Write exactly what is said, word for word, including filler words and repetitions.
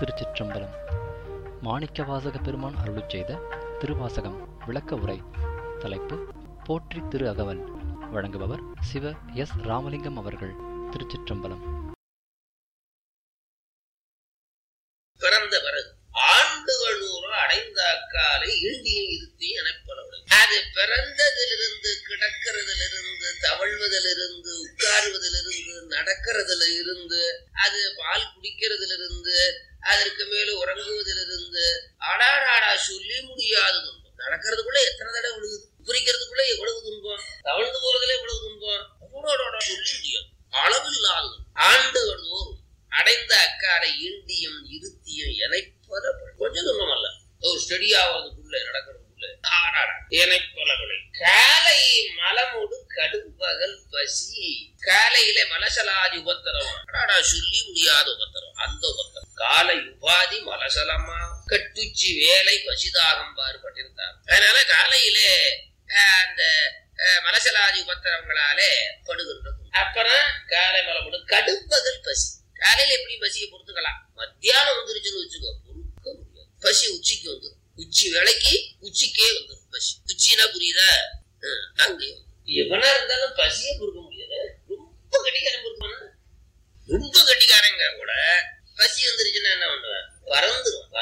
திருச்சிற்றம்பலம். மாணிக்கவாசக பெருமான் அருளிச் செய்த திருவாசகம் விளக்க உரை. தலைப்பு போற்றி திரு அகவல். வழங்குபவர் சிவ எஸ் ராமலிங்கம் அவர்கள். திருச்சிற்றம்பலம். பிறந்த பிறகு ஆண்டுகள் நூறு அடைந்த அக்காலை இந்தியும் இருத்தி எனப்படவில்லை. அது பிறந்ததிலிருந்து கிடக்கிறதிலிருந்து தவழ்வதிலிருந்து உட்காருவதிலிருந்து நடக்கிறதுல இருந்து அது பால் குடிக்கிறதிலிருந்து அதற்கு மேல உறங்குவதிலிருந்து அடாடாடா சொல்லி முடியாது துன்பம். நடக்கிறதுக்குள்ள எத்தனை தடவை விழுகுது, குறிக்கிறதுக்குள்ள எவ்வளவு துன்பம், தவழ்ந்து போறதுல எவ்வளவு துன்பம், சொல்லி முடியாது, அளவில்லாது. ஆண்டுகள் தோறும் அடைந்த அக்காரை ஈண்டியும் இருத்தியும் எனைப்பல கொஞ்சம் துன்பம் அல்ல, ஒரு ஸ்டடி ஆகிறதுக்குள்ள நடக்கிறதுக்குள்ள எனைப்பலவில்லை. காலை மலமோடு கடும்பகல் பசி. காலையில மலசலாதி உபத்திரம், சொல்லி முடியாத உபத்திரம், அந்த உபத்திரம். காலை உபாதி மலசலமா கட்டுச்சி வேலை பசிதாகம் பாடுபட்டிருந்தார். அதனால காலையிலே அந்த மலசலாதி உபத்திரங்களாலே படுகின்றது. அப்புறம் காலை மலமோடு கடும்பகல் பசி. காலையில எப்படி பசியை பொறுத்துக்கலாம், மத்தியானம் வந்துருச்சுன்னு வச்சுக்கோ, பொறுக்க முடியாது. பசி உச்சிக்கு வந்து உச்சி வேலைக்கு உச்சிக்கே வந்து பசி. உச்சினா புரியுதா? அங்கே எவனா இருந்தாலும் பசியை பொறுக்க முடியாது. ரொம்ப கட்டிக்காரன் பொறுக்கணும். ரொம்ப கட்டிக்காரங்க கூட பசி வந்துருச்சுன்னா என்ன பண்ணுவேன், பறந்துடும்.